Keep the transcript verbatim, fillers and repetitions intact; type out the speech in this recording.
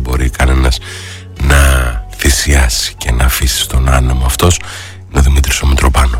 μπορεί κανένας να θυσιάσει και να αφήσει στον άνεμο. Αυτός είναι ο Δημήτρης ο Μητροπάνος.